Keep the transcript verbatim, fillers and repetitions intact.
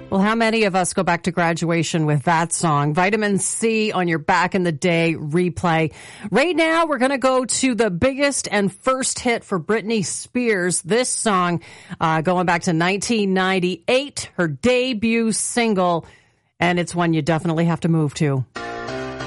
Well, how many of us go back to graduation with that song? Vitamin C on your Back in the Day replay. Right now, we're going to go to the biggest and first hit for Britney Spears. This song, uh, going back to nineteen ninety-eight, her debut single, and it's one you definitely have to move to.